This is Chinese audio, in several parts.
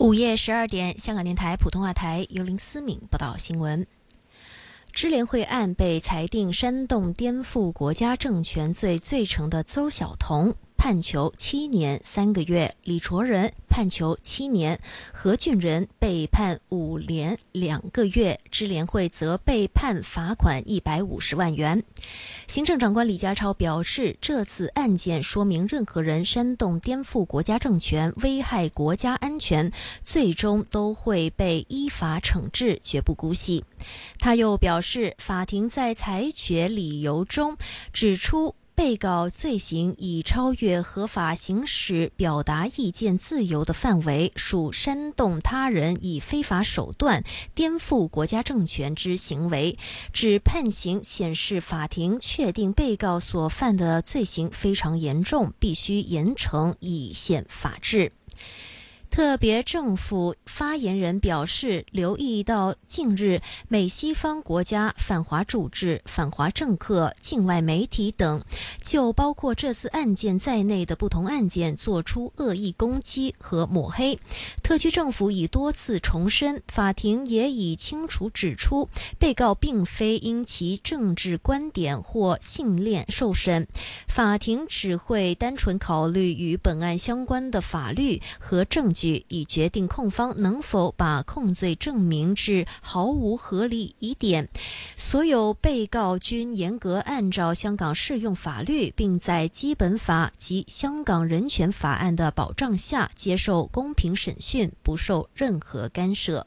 午夜12点，香港电台普通话台由林思敏报道新闻。支联会案被裁定煽动颠覆国家政权罪罪成的邹晓彤判囚7年3个月，李卓人判囚7年，何俊仁被判5年2个月，支联会则被判罚款150万元。行政长官李家超表示，这次案件说明任何人煽动颠覆国家政权、危害国家安全，最终都会被依法惩治，绝不姑息。他又表示，法庭在裁决理由中指出，被告罪行已超越合法行使表达意见自由的范围，属煽动他人以非法手段颠覆国家政权之行为。指判刑显示，法庭确定被告所犯的罪行非常严重，必须严惩以现法治。特别政府发言人表示，留意到近日美西方国家反华主治、反华政客、境外媒体等就包括这次案件在内的不同案件做出恶意攻击和抹黑。特区政府已多次重申，法庭也已清楚指出，被告并非因其政治观点或信念受审，法庭只会单纯考虑与本案相关的法律和证据，以决定控方能否把控罪证明至毫无合理疑点。所有被告均严格按照香港适用法律，并在基本法及香港人权法案的保障下接受公平审讯，不受任何干涉。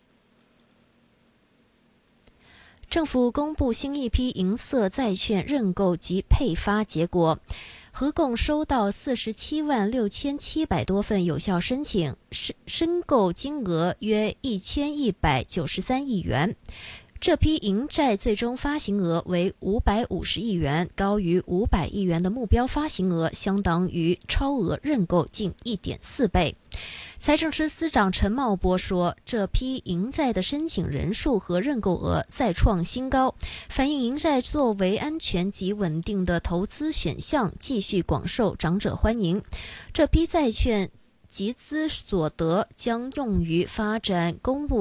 政府公布新一批银色债券认购及配发结果，合共收到47万6700多份有效申请，申购金额约1193亿元。这批银债最终发行额为550亿元，高于500亿元的目标发行额，相当于超额认购近 1.4 倍。财政司司长陈茂波说，这批银债的申请人数和认购额再创新高，反映银债作为安全及稳定的投资选项，继续广受长者欢迎。这批债券集资所得将用于发展公务